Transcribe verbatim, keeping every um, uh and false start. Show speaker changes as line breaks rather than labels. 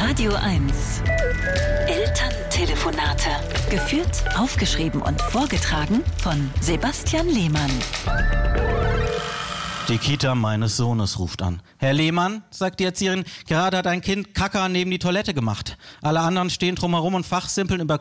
Radio eins. Elterntelefonate. Geführt, aufgeschrieben und vorgetragen von Sebastian Lehmann.
Die Kita meines Sohnes ruft an. Herr Lehmann, sagt die Erzieherin, gerade hat ein Kind Kacker neben die Toilette gemacht. Alle anderen stehen drumherum und fachsimpeln über